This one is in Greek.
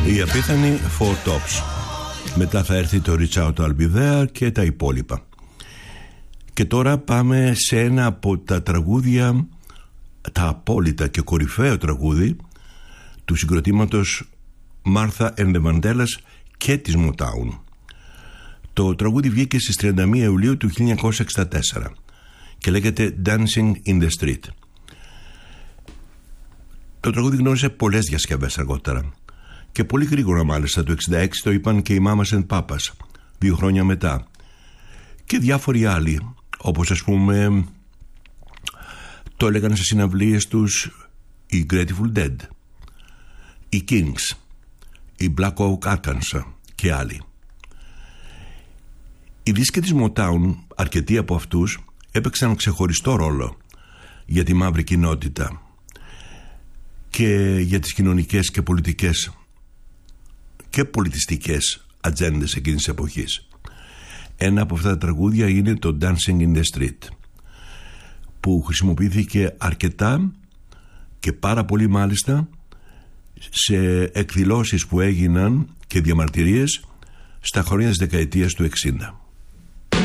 Η απίθανη Four Tops. Μετά θα έρθει το Reach Out I'll Be There και τα υπόλοιπα. Και τώρα πάμε σε ένα από τα τραγούδια, τα απόλυτα και κορυφαίο τραγούδι του συγκροτήματος Martha and the Vandellas και της Motown. Το τραγούδι βγήκε στις 31 Ιουλίου του 1964 και λέγεται Dancing in the Street. Το τραγούδι γνώρισε πολλές διασκευές αργότερα και πολύ γρήγορα, μάλιστα το 1966 το είπαν και οι Mamas and Papas 2 χρόνια μετά, και διάφοροι άλλοι, όπως ας πούμε το έλεγαν σε συναυλίες τους οι Grateful Dead, οι Kings, οι Black Oak Arkansas και άλλοι. Οι δίσκοι της Motown, αρκετοί από αυτούς, έπαιξαν ξεχωριστό ρόλο για τη μαύρη κοινότητα και για τις κοινωνικές και πολιτικές και πολιτιστικές ατζέντες εκείνης της εποχής. Ένα από αυτά τα τραγούδια είναι το Dancing in the Street, που χρησιμοποιήθηκε αρκετά και πάρα πολύ, μάλιστα, σε εκδηλώσεις που έγιναν και διαμαρτυρίες στα χρόνια της δεκαετίας του 60.